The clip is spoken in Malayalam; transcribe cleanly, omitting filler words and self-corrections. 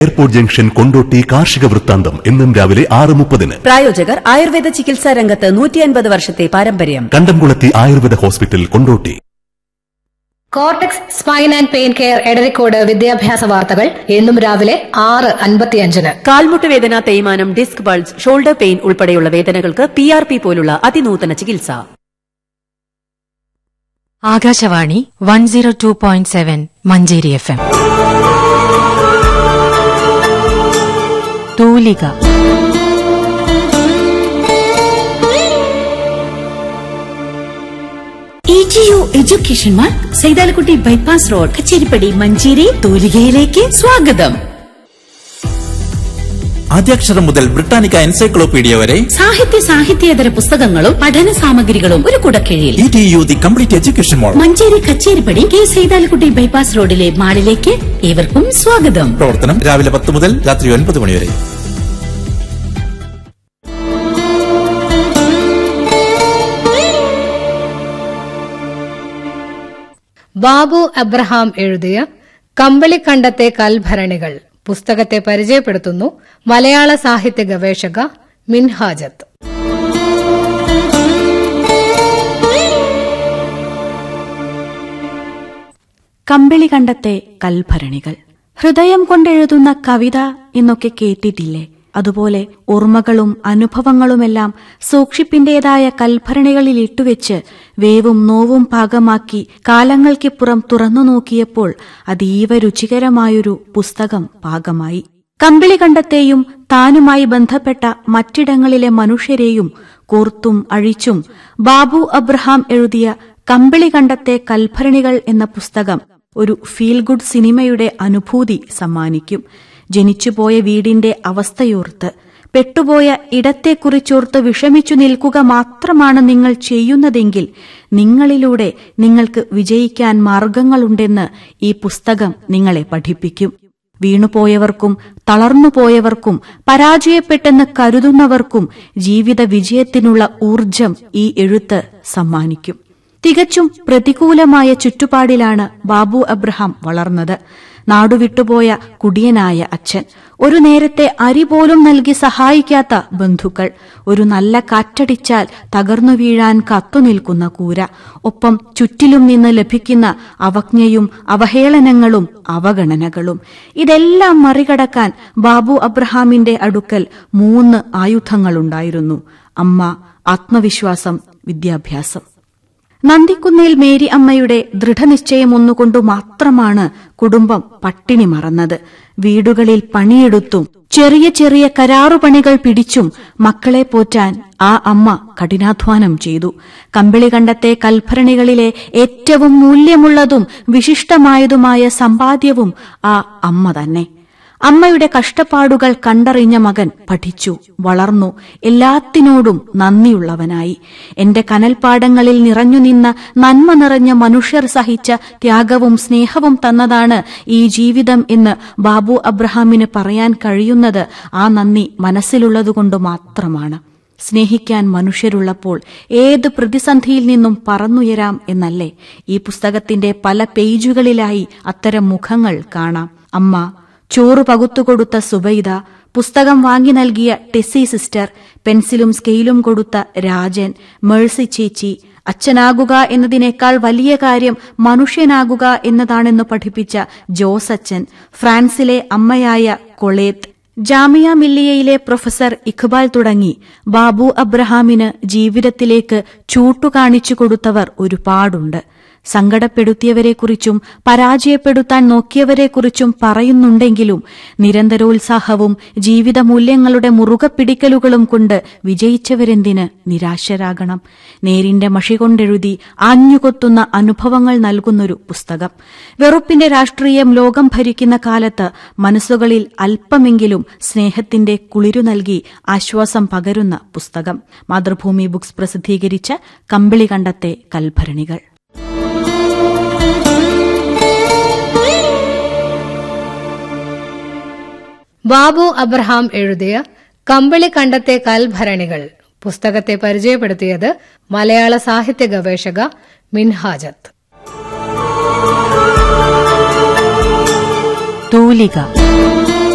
എയർപോർട്ട് ജംഗ്ഷൻ കൊണ്ടോട്ടി കാർഷിക വൃത്താന്തം എന്നും രാവിലെ 6:30. പ്രായോജകർ ആയുർവേദ ചികിത്സാ രംഗത്ത് 150 വർഷത്തെ പാരമ്പര്യം. കണ്ടംകുളത്തി Ayurveda hospital, Kondotty. Cortex spine and pain care Edarikode വിദ്യാഭ്യാസ വാർത്തകൾ എന്നും രാവിലെ 6:55. കാൽമുട്ട് വേദന, തേയ്മാനം, ഡിസ്ക് ബൾജ്, ഷോൾഡർ പെയിൻ ഉൾപ്പെടെയുള്ള വേദനകൾക്ക് PRP പോലുള്ള അതിനൂതന ചികിത്സ. ആകാശവാണി 102.7 മഞ്ചേരി FM. തൂലിക. EGU education mall, Saithalakutty bypass road, Kacheripadi, Manjeri. തൂലികയിലേക്ക് സ്വാഗതം. ആദ്യാക്ഷരം മുതൽ ബ്രിട്ടാനിക്ക എൻസൈക്ലോപീഡിയ വരെ സാഹിത്യേതര പുസ്തകങ്ങളും പഠന സാമഗ്രികളും ഒരു കുടക്കീഴിൽ. EGU the complete education mall, Manjeri Kacheripadi, K Saithalakutty bypass റോഡിലെ മാളിലേക്ക് ഏവർക്കും സ്വാഗതം. പ്രവർത്തനം രാവിലെ 10 മുതൽ രാത്രി 9 മണി വരെ. ബാബു അബ്രഹാം എഴുതിയ കമ്പിളിക്കണ്ടത്തെ കൽഭരണികൾ പുസ്തകത്തെ പരിചയപ്പെടുത്തുന്നു മലയാള സാഹിത്യ ഗവേഷക മിൻഹാജത്ത്. കമ്പിളികണ്ടത്തെ കൽഭരണികൾ. ഹൃദയം കൊണ്ടെഴുതുന്ന കവിത എന്നൊക്കെ കേട്ടിട്ടില്ലേ? അതുപോലെ ഓർമ്മകളും അനുഭവങ്ങളുമെല്ലാം സൂക്ഷിപ്പിന്റേതായ കൽഭരണികളിൽ ഇട്ടുവെച്ച് വേവും നോവും പാകമാക്കി കാലങ്ങൾക്കിപ്പുറം തുറന്നു നോക്കിയപ്പോൾ അതീവ രുചികരമായൊരു പുസ്തകം പാകമായി. കമ്പിളികണ്ടത്തെയും താനുമായി ബന്ധപ്പെട്ട മറ്റിടങ്ങളിലെ മനുഷ്യരെയും കോർത്തും അഴിച്ചും ബാബു അബ്രഹാം എഴുതിയ കമ്പിളികണ്ടത്തെ കൽഭരണികൾ എന്ന പുസ്തകം ഒരു ഫീൽ ഗുഡ് സിനിമയുടെ അനുഭൂതി സമ്മാനിക്കും. ജനിച്ചുപോയ വീടിന്റെ അവസ്ഥയോർത്ത്, പെട്ടുപോയ ഇടത്തെക്കുറിച്ചോർത്ത് വിഷമിച്ചു നിൽക്കുക മാത്രമാണ് നിങ്ങൾ ചെയ്യുന്നതെങ്കിൽ നിങ്ങളിലൂടെ നിങ്ങൾക്ക് വിജയിക്കാൻ മാർഗങ്ങളുണ്ടെന്ന് ഈ പുസ്തകം നിങ്ങളെ പഠിപ്പിക്കും. വീണുപോയവർക്കും തളർന്നുപോയവർക്കും പരാജയപ്പെട്ടെന്ന് കരുതുന്നവർക്കും ജീവിത വിജയത്തിനുള്ള ഊർജം ഈ എഴുത്ത് സമ്മാനിക്കും. തികച്ചും പ്രതികൂലമായ ചുറ്റുപാടിലാണ് ബാബു അബ്രഹാം വളർന്നത്. നാടുവിട്ടുപോയ കുടിയനായ അച്ഛൻ, ഒരു നേരത്തെ അരി പോലും നൽകി സഹായിക്കാത്ത ബന്ധുക്കൾ, ഒരു നല്ല കാറ്റടിച്ചാൽ തകർന്നു വീഴാൻ കാത്തുനിൽക്കുന്ന കൂര, ഒപ്പം ചുറ്റിലും നിന്ന് ലഭിക്കുന്ന അവജ്ഞയും അവഹേളനങ്ങളും അവഗണനകളും. ഇതെല്ലാം മറികടക്കാൻ ബാബു അബ്രഹാമിന്റെ അടുക്കൽ 3 ആയുധങ്ങളുണ്ടായിരുന്നു: അമ്മ, ആത്മവിശ്വാസം, വിദ്യാഭ്യാസം. നന്ദിക്കുന്നേൽ മേരി അമ്മയുടെ ദൃഢനിശ്ചയമൊന്നുകൊണ്ടു മാത്രമാണ് കുടുംബം പട്ടിണി മറന്നത്. വീടുകളിൽ പണിയെടുത്തും ചെറിയ ചെറിയ കരാറുപണികൾ പിടിച്ചും മക്കളെ പോറ്റാൻ ആ അമ്മ കഠിനാധ്വാനം ചെയ്തു. കമ്പിളികണ്ടത്തെ കൽഭരണികളിലെ ഏറ്റവും മൂല്യമുള്ളതും വിശിഷ്ടമായതുമായ സമ്പാദ്യവും ആ അമ്മ തന്നെ. അമ്മയുടെ കഷ്ടപ്പാടുകൾ കണ്ടറിഞ്ഞ മകൻ പഠിച്ചു, വളർന്നു, എല്ലാത്തിനോടും നന്ദിയുള്ളവനായി. എന്റെ കനൽപ്പാടങ്ങളിൽ നിറഞ്ഞുനിന്ന നന്മ നിറഞ്ഞ മനുഷ്യർ സഹിച്ച ത്യാഗവും സ്നേഹവും തന്നതാണ് ഈ ജീവിതം എന്ന് ബാബു അബ്രഹാമിന് പറയാൻ കഴിയുന്നത് ആ നന്ദി മനസ്സിലുള്ളതുകൊണ്ട് മാത്രമാണ്. സ്നേഹിക്കാൻ മനുഷ്യരുള്ളപ്പോൾ ഏത് പ്രതിസന്ധിയിൽ നിന്നും പറന്നുയരാം എന്നല്ലേ? ഈ പുസ്തകത്തിന്റെ പല പേജുകളിലായി അത്തരം മുഖങ്ങൾ കാണാം. അമ്മ, ചോറ് പകുത്തുകൊടുത്ത സുബൈദ, പുസ്തകം വാങ്ങി നൽകിയ ടെസ്സി സിസ്റ്റർ, പെൻസിലും സ്കെയിലും കൊടുത്ത രാജൻ, മേഴ്സി ചേച്ചി. അച്ഛനാകുക എന്നതിനേക്കാൾ വലിയ കാര്യം മനുഷ്യനാകുക എന്നതാണെന്ന് പഠിപ്പിച്ച ജോസ് അച്ഛൻ, ഫ്രാൻസിലെ അമ്മയായ കൊളേത്ത്, ജാമിയ മില്ലിയയിലെ പ്രൊഫസർ ഇഖ്ബാൽ തുടങ്ങി ബാബു അബ്രഹാമിന് ജീവിതത്തിലേക്ക് ചൂട്ടുകാണിച്ചു കൊടുത്തവർ ഒരുപാടുണ്ട്. സങ്കടപ്പെടുത്തിയവരെക്കുറിച്ചും പരാജയപ്പെടുത്താൻ നോക്കിയവരെക്കുറിച്ചും പറയുന്നുണ്ടെങ്കിലും നിരന്തരോത്സാഹവും ജീവിതമൂല്യങ്ങളുടെ മുറുകെ പിടിക്കലുകളും കൊണ്ട് വിജയിച്ചവരെന്തിന് നിരാശരാകണം? നേരിന്റെ മഷി കൊണ്ടെഴുതി ആഞ്ഞുകൊത്തുന്ന അനുഭവങ്ങൾ നൽകുന്നൊരു പുസ്തകം. വെറുപ്പിന്റെ രാഷ്ട്രീയം ലോകം ഭരിക്കുന്ന കാലത്ത് മനസ്സുകളിൽ അല്പമെങ്കിലും സ്നേഹത്തിന്റെ കുളിരു നൽകി ആശ്വാസം പകരുന്ന പുസ്തകം. മാതൃഭൂമി ബുക്സ് പ്രസിദ്ധീകരിച്ച കമ്പിളികണ്ടത്തെ കൽഭരണികൾ. ബാബു അബ്രഹാം എഴുതിയ കമ്പിളിക്കണ്ടത്തെ കൽഭരണികൾ പുസ്തകത്തെ പരിചയപ്പെടുത്തിയത് മലയാള സാഹിത്യ ഗവേഷക മിൻഹാജത്ത്. തൂലിക.